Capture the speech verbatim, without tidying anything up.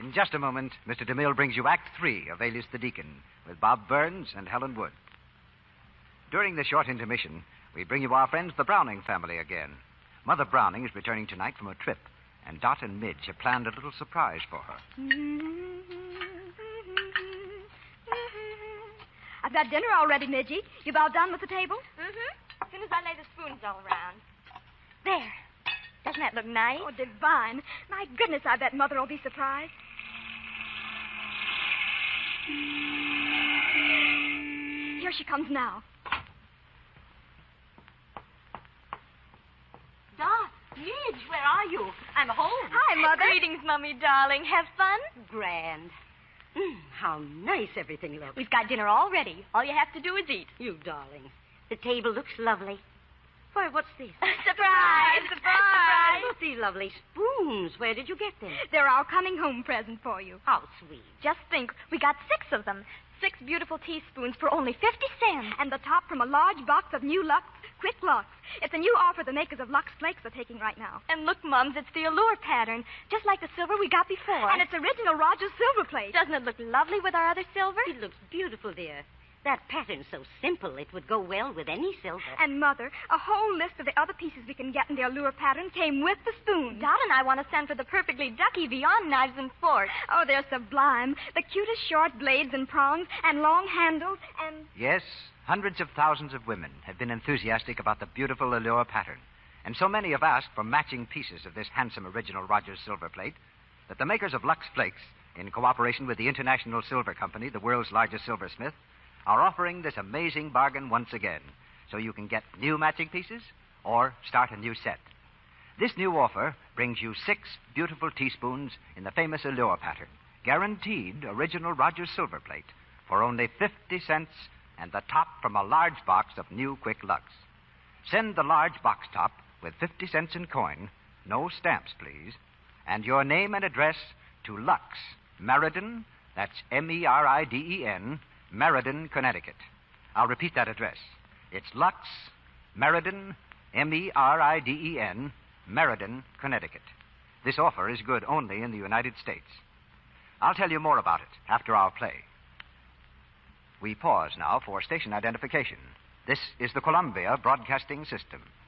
In just a moment, Mister DeMille brings you Act Three of Alias the Deacon with Bob Burns and Helen Wood. During the short intermission, we bring you our friends, the Browning family, again. Mother Browning is returning tonight from a trip, and Dot and Midge have planned a little surprise for her. I've got dinner all ready, Midgie. You about done with the table? Mm-hmm. As soon as I lay the spoons all around. There. Doesn't that look nice? Oh, divine. My goodness, I bet Mother will be surprised. Here she comes now. Dot, Midge, where are you? I'm home. Hi, Mother. Greetings, Mummy, darling. Have fun? Grand. Mm, how nice everything looks. We've got dinner all ready. All you have to do is eat. You darling. The table looks lovely. Why, what's this? Surprise! Surprise! Look, these lovely spoons. Where did you get them? They're our coming home present for you. How sweet. Just think, we got six of them. Six beautiful teaspoons for only fifty cents. And the top from a large box of new Lux Quick Lux. It's a new offer the makers of Lux Flakes are taking right now. And look, Mums, it's the Allure pattern, just like the silver we got before. And it's original Rogers silver plate. Doesn't it look lovely with our other silver? It looks beautiful, dear. That pattern's so simple, it would go well with any silver. And, Mother, a whole list of the other pieces we can get in the Allure pattern came with the spoon. Dot and I want to send for the perfectly ducky beyond knives and forks. Oh, they're sublime. The cutest short blades and prongs and long handles and... Yes, hundreds of thousands of women have been enthusiastic about the beautiful Allure pattern. And so many have asked for matching pieces of this handsome original Rogers silver plate that the makers of Lux Flakes, in cooperation with the International Silver Company, the world's largest silversmith, are offering this amazing bargain once again, so you can get new matching pieces or start a new set. This new offer brings you six beautiful teaspoons in the famous Allure pattern, guaranteed original Rogers silver plate, for only fifty cents and the top from a large box of new Quick Lux. Send the large box top with fifty cents in coin, no stamps, please, and your name and address to Lux, Meriden, that's M E R I D E N, Meriden, Connecticut. I'll repeat that address. It's Lux, Meriden, M E R I D E N, Meriden, Connecticut. This offer is good only in the United States. I'll tell you more about it after our play. We pause now for station identification. This is the Columbia Broadcasting System.